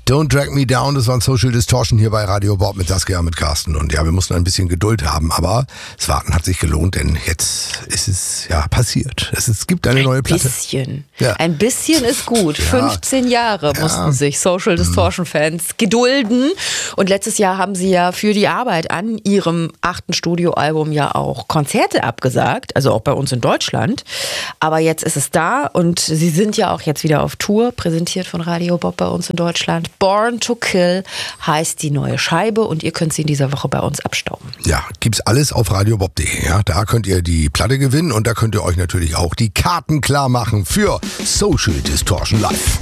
Don't Drag Me Down, das war ein Social Distortion hier bei Radio Bob mit Saskia, mit Carsten. Und ja, wir mussten ein bisschen Geduld haben, aber das Warten hat sich gelohnt, denn jetzt ist es ja passiert. Es gibt eine neue Platte. Ein bisschen ist gut. 15 Jahre mussten sich Social Distortion Fans gedulden. Und letztes Jahr haben sie ja für die Arbeit an ihrem 8. Studioalbum ja auch Konzerte abgesagt, also auch bei uns in Deutschland. Aber jetzt ist es da und sie sind ja auch jetzt wieder auf Tour, präsentiert von Radio Bob bei uns in Deutschland. Born to Kill heißt die neue Scheibe und ihr könnt sie in dieser Woche bei uns abstauben. Ja, gibt's alles auf radiobob.de. Ja, da könnt ihr die Platte gewinnen und da könnt ihr euch natürlich auch die Karten klar machen für Social Distortion Live.